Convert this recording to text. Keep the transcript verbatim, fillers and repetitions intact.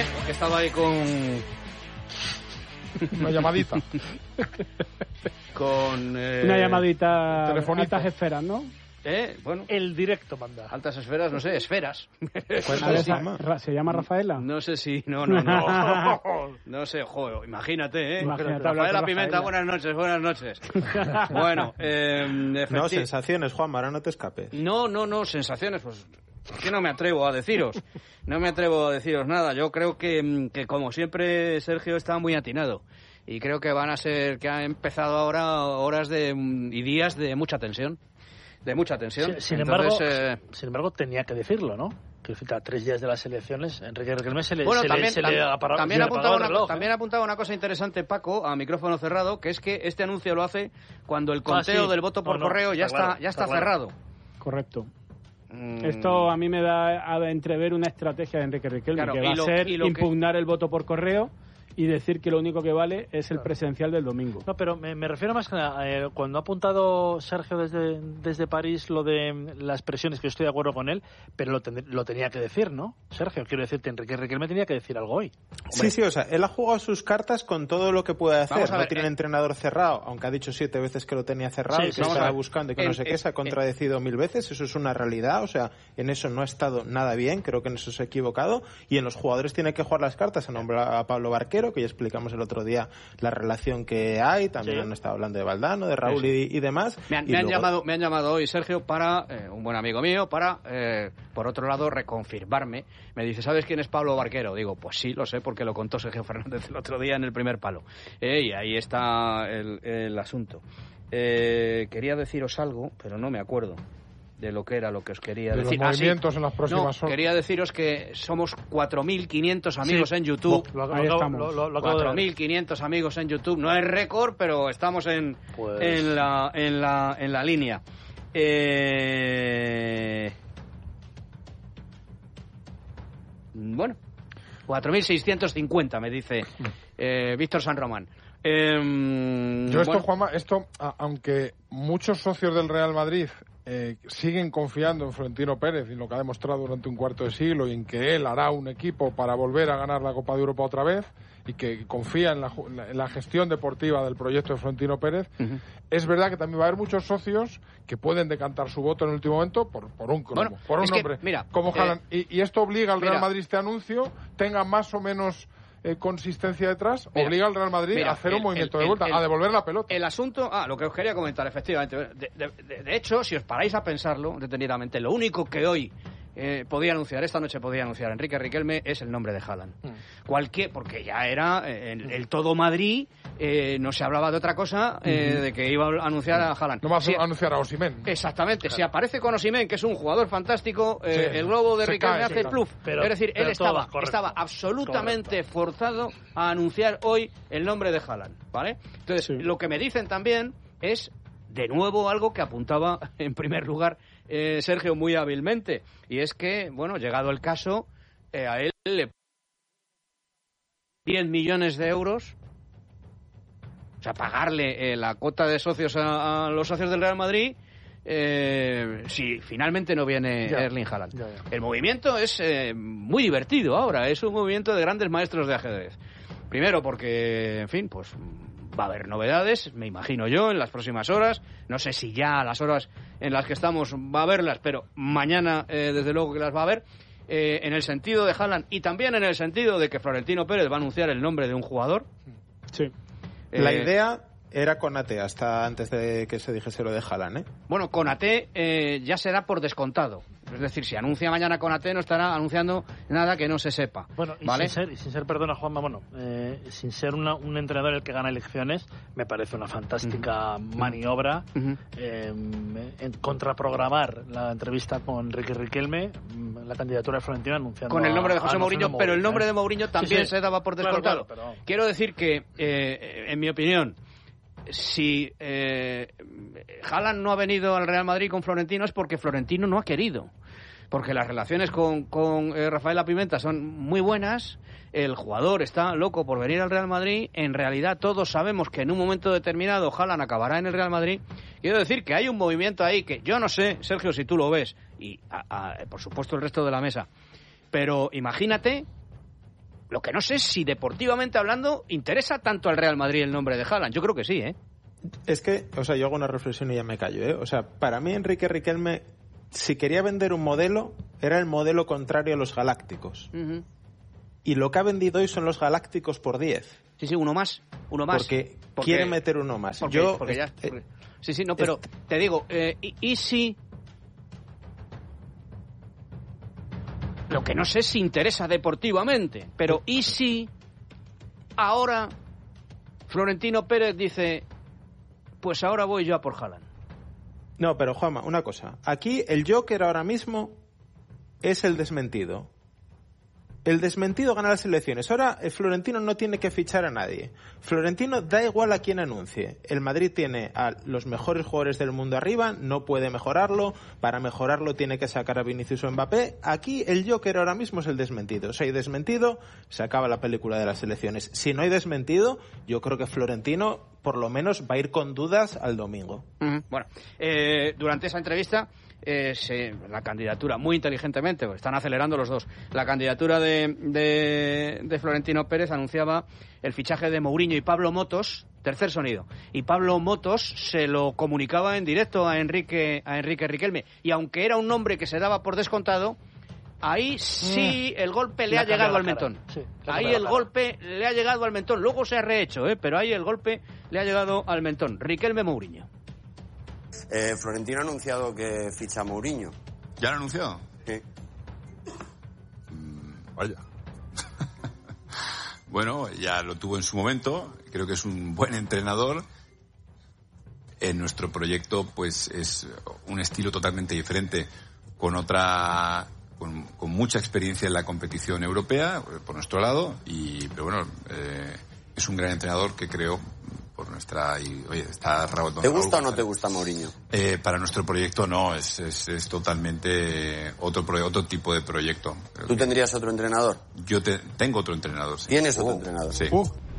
¿eh? Que estaba ahí con... Una llamadita. con... Eh... Una llamadita... Telefonita. Altas esferas, ¿no? ¿Eh? Bueno. El directo manda. Altas esferas, no sé, esferas. ¿Se llama? ¿Se llama Rafaela? No sé si... No, no, no. No sé, joder, imagínate, ¿eh? Imagínate Rafaela Pimenta, buenas noches, buenas noches. Bueno, eh... efecti... No, sensaciones, Juanma, ahora no te escapes. No, no, no, sensaciones, pues... Es que no me atrevo a deciros, no me atrevo a deciros nada. Yo creo que, que como siempre, Sergio está muy atinado. Y creo que van a ser, que han empezado ahora horas de, y días de mucha tensión. De mucha tensión. Sin, sin, Entonces, embargo, eh... sin embargo, tenía que decirlo, ¿no? Que a tres días de las elecciones, Enrique Riquelme se le, bueno, se también, le, se también, le apagó, también, apuntaba una, reloj, también ¿eh? apuntaba una cosa interesante, Paco, a micrófono cerrado, que es que este anuncio lo hace cuando el conteo ah, sí. del voto por no, no, correo ya está, está, claro, ya está, está cerrado. Claro. Correcto. Mm. Esto a mí me da a entrever una estrategia de Enrique Riquelme, Claro, que va lo, a ser lo impugnar que... el voto por correo y decir que lo único que vale es el claro. presencial del domingo. No, pero me, me refiero más que nada, eh, cuando ha apuntado Sergio desde, desde París lo de las presiones, que yo estoy de acuerdo con él, pero lo, ten, lo tenía que decir, ¿no? Sergio, quiero decirte, Enrique Riquelme tenía que decir algo hoy. Hombre. Sí, sí, o sea, él ha jugado sus cartas con todo lo que puede hacer. Ver, no tiene eh... entrenador cerrado, aunque ha dicho siete veces que lo tenía cerrado sí, y sí, que estaba buscando y que en, no sé en, qué, se ha contradecido en, mil veces. Eso es una realidad, o sea, en eso no ha estado nada bien, creo que en eso se ha equivocado. Y en los jugadores tiene que jugar las cartas. Ha nombrado a Pablo Barquero, que ya explicamos el otro día la relación que hay, también sí. han estado hablando de Valdano, de Raúl sí, sí. Y, y demás. Me han, y me, han luego... llamado, me han llamado hoy, Sergio, para, eh, un buen amigo mío, para, eh, por otro lado, reconfirmarme. Me dice, ¿sabes quién es Pablo Barquero? Digo, pues sí, lo sé, porque lo contó Sergio Fernández el otro día en el primer palo. Eh, y ahí está el, el asunto. Eh, quería deciros algo, pero no me acuerdo de lo que era lo que os quería de decir. Los movimientos ah, sí. en las próximas horas. No, quería deciros que somos cuatro mil quinientos amigos sí. en YouTube. Lo, lo, Ahí lo, estamos. Lo, lo, lo cuatro mil quinientos amigos en YouTube. No es récord, pero estamos en, pues... en, la, en, la, en la línea. Eh... Bueno, cuatro mil seiscientos cincuenta, me dice eh, Víctor San Román. Eh, Yo esto, bueno. Juanma, esto, a, aunque muchos socios del Real Madrid eh, siguen confiando en Florentino Pérez y en lo que ha demostrado durante un cuarto de siglo y en que él hará un equipo para volver a ganar la Copa de Europa otra vez y que confía en la, en la gestión deportiva del proyecto de Florentino Pérez, uh-huh. es verdad que también va a haber muchos socios que pueden decantar su voto en el último momento por, por un cromo, bueno, por un nombre, que, mira, como Haaland. Eh, y, y esto obliga al Real mira, Madrid, este anuncio, tenga más o menos... Eh, consistencia detrás, mira, obliga al Real Madrid mira, a hacer el, un movimiento el, de vuelta, el, a devolver la pelota. El asunto, ah, lo que os quería comentar, efectivamente. De, de, de, de hecho, si os paráis a pensarlo detenidamente, lo único que hoy eh, podía anunciar, esta noche podía anunciar Enrique Riquelme es el nombre de Haaland. Mm. Cualquier, porque ya era eh, el, el todo Madrid, eh, no se hablaba de otra cosa, eh, mm. de que iba a anunciar a Haaland. No va a si, anunciar a Osimhen. Exactamente, claro. Si aparece con Osimhen, que es un jugador fantástico, eh, sí, el globo de Riquelme cae, hace sí, pluf. Pero, es decir, él estaba, estaba absolutamente correcto. forzado a anunciar hoy el nombre de Haaland, ¿vale? Entonces, sí. lo que me dicen también es, de nuevo, algo que apuntaba en primer lugar eh, Sergio muy hábilmente, y es que, bueno, llegado el caso, eh, a él le diez millones de euros, o sea, pagarle eh, la cuota de socios a, a los socios del Real Madrid, eh, si finalmente no viene ya, Erling Haaland. Ya, ya. El movimiento es eh, muy divertido ahora, es un movimiento de grandes maestros de ajedrez. Primero porque, en fin, pues va a haber novedades, me imagino yo, en las próximas horas. No sé si ya a las horas en las que estamos va a haberlas, pero mañana eh, desde luego que las va a haber. Eh, en el sentido de Haaland y también en el sentido de que Florentino Pérez va a anunciar el nombre de un jugador. Sí. Eh, La idea era Konaté hasta antes de que se dijese lo de Haaland, ¿eh? Bueno, Konaté eh, ya será por descontado. Es decir, si anuncia mañana Konaté no estará anunciando nada que no se sepa. Bueno, y ¿vale? sin ser, y sin ser, perdona Juanma, bueno, eh, sin ser una, un entrenador el que gana elecciones, me parece una fantástica uh-huh. maniobra uh-huh. eh, en contraprogramar la entrevista con Enrique Riquelme, la candidatura de Florentino anunciando con el nombre de José a, a Mourinho, Mourinho, pero el nombre ¿eh? de Mourinho también sí, sí. se daba por descontado. Claro, claro, pero... Quiero decir que, eh, en mi opinión, si eh, Haaland no ha venido al Real Madrid con Florentino es porque Florentino no ha querido. Porque las relaciones con, con eh, Rafaela Pimenta son muy buenas, el jugador está loco por venir al Real Madrid, en realidad todos sabemos que en un momento determinado Haaland acabará en el Real Madrid. Quiero decir que hay un movimiento ahí que yo no sé, Sergio, si tú lo ves, y a, a, por supuesto el resto de la mesa, pero imagínate Lo que no sé es si deportivamente hablando interesa tanto al Real Madrid el nombre de Haaland. Yo creo que sí, ¿eh? Es que, o sea, yo hago una reflexión y ya me callo, ¿eh? O sea, para mí Enrique Riquelme, si quería vender un modelo, era el modelo contrario a los galácticos. Uh-huh. Y lo que ha vendido hoy son los galácticos por diez. Sí, sí, uno más, uno más. Porque, porque quiere meter uno más. Porque, yo, porque ya, porque, sí, sí, no, pero es, te digo, eh, y, y si... Lo que no sé si interesa deportivamente, pero ¿y si ahora Florentino Pérez dice, pues ahora voy yo a por Haaland? No, pero Juanma, una cosa. Aquí el Joker ahora mismo es el desmentido. El desmentido gana las elecciones. Ahora el Florentino no tiene que fichar a nadie. Florentino da igual a quién anuncie. El Madrid tiene a los mejores jugadores del mundo arriba, no puede mejorarlo. Para mejorarlo tiene que sacar a Vinicius o Mbappé. Aquí el Joker ahora mismo es el desmentido. Si hay desmentido, se acaba la película de las elecciones. Si no hay desmentido, yo creo que Florentino por lo menos va a ir con dudas al domingo. Uh-huh. Bueno, eh, durante esa entrevista... Eh, se, la candidatura, muy inteligentemente, pues están acelerando los dos, la candidatura de, de, de Florentino Pérez anunciaba el fichaje de Mourinho y Pablo Motos, tercer sonido, y Pablo Motos se lo comunicaba en directo a Enrique, a Enrique Riquelme, y aunque era un nombre que se daba por descontado, ahí sí el golpe le ha llegado al mentón. Sí, ahí el golpe le ha llegado al mentón, luego se ha rehecho, ¿eh? Pero ahí el golpe le ha llegado al mentón. Riquelme, Mourinho. Eh, Florentino ha anunciado que ficha a Mourinho. ¿Ya lo ha anunciado? Sí. Mm, vaya. Bueno, ya lo tuvo en su momento. Creo que es un buen entrenador. En nuestro proyecto, pues, es un estilo totalmente diferente, con otra, con, con mucha experiencia en la competición europea, por nuestro lado. Y, pero bueno, eh, es un gran entrenador que creo... por nuestra y oye está Raúl, ¿te gusta Raúl, o no te gusta Mourinho? Eh, para nuestro proyecto no, es, es, es totalmente otro otro tipo de proyecto. ¿Tú tendrías otro entrenador? Yo te, tengo otro entrenador, sí. ¿Tienes otro oh, entrenador? Sí. Uh.